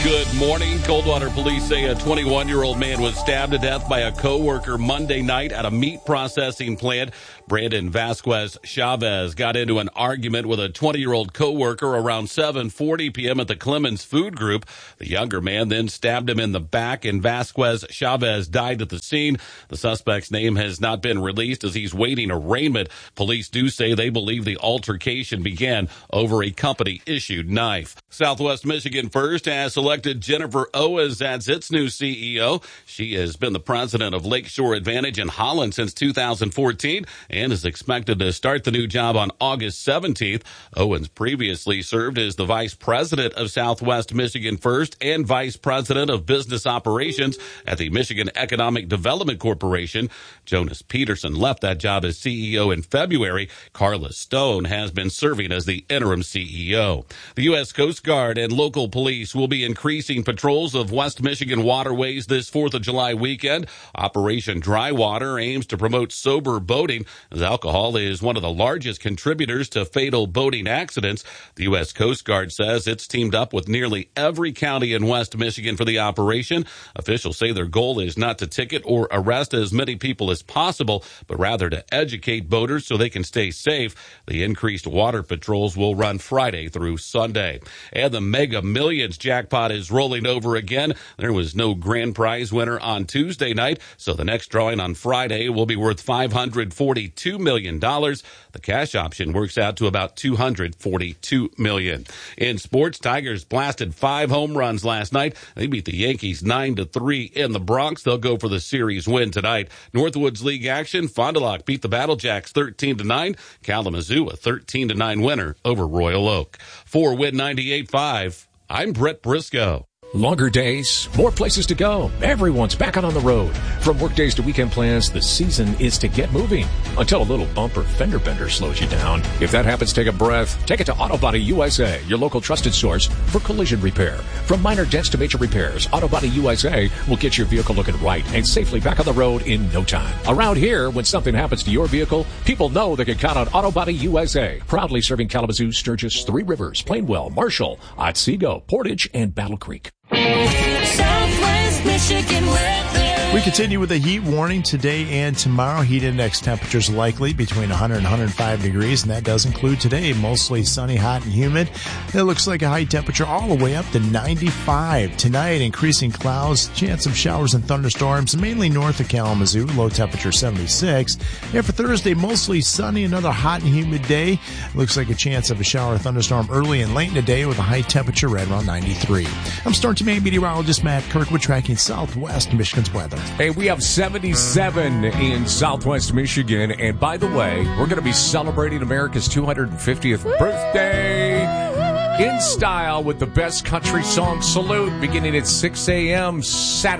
Good morning. Coldwater police say a 21-year-old man was stabbed to death by a co-worker Monday night at a meat processing plant. Brandon Vasquez Chavez got into an argument with a 20-year-old co-worker around 7:40 p.m. at the Clemens Food Group. The younger man then stabbed him in the back, and Vasquez Chavez died at the scene. The suspect's name has not been released as he's waiting arraignment. Police do say they believe the altercation began over a company-issued knife. Southwest Michigan First has selected Jennifer Owens as its new CEO. She has been the president of Lakeshore Advantage in Holland since 2014 and is expected to start the new job on August 17th. Owens previously served as the vice president of Southwest Michigan First and vice president of business operations at the Michigan Economic Development Corporation. Jonas Peterson left that job as CEO in February. Carla Stone has been serving as the interim CEO. The U.S. Coast Guard and local police will be increasing patrols of West Michigan waterways this 4th of July weekend. Operation Dry Water aims to promote sober boating, as alcohol is one of the largest contributors to fatal boating accidents. The U.S. Coast Guard says it's teamed up with nearly every county in West Michigan for the operation. Officials say their goal is not to ticket or arrest as many people as possible, but rather to educate boaters so they can stay safe. The increased water patrols will run Friday through Sunday. And the Mega Millions jackpot is rolling over again. There was no grand prize winner on Tuesday night, so the next drawing on Friday will be worth $542 million. The cash option works out to about $242 million. In sports, Tigers blasted 5 home runs last night. They beat the Yankees 9-3 in the Bronx. They'll go for the series win tonight. Northwoods League action, Fond du Lac beat the Battle Jacks 13-9. Kalamazoo a 13-9 winner over Royal Oak. For Win 98.5, I'm Brett Briscoe. Longer days, more places to go. Everyone's back out on the road. From work days to weekend plans, the season is to get moving. Until a little bumper fender bender slows you down. If that happens, take a breath. Take it to Auto Body USA, your local trusted source for collision repair. From minor dents to major repairs, Auto Body USA will get your vehicle looking right and safely back on the road in no time. Around here, when something happens to your vehicle, people know they can count on Auto Body USA. Proudly serving Kalamazoo, Sturgis, Three Rivers, Plainwell, Marshall, Otsego, Portage, and Battle Creek. Southwest Michigan weather. We continue with a heat warning today and tomorrow. Heat index temperatures likely between 100 and 105 degrees, and that does include today. Mostly sunny, hot, and humid. It looks like a high temperature all the way up to 95. Tonight, increasing clouds, chance of showers and thunderstorms, mainly north of Kalamazoo, low temperature 76. And for Thursday, mostly sunny, another hot and humid day. Looks like a chance of a shower or thunderstorm early and late in the day with a high temperature right around 93. I'm Storm Team 8 meteorologist Matt Kirkwood tracking Southwest Michigan's weather. Hey, we have 77 in Southwest Michigan. And by the way, we're going to be celebrating America's 250th birthday in style with the best country song salute beginning at 6 a.m. Saturday.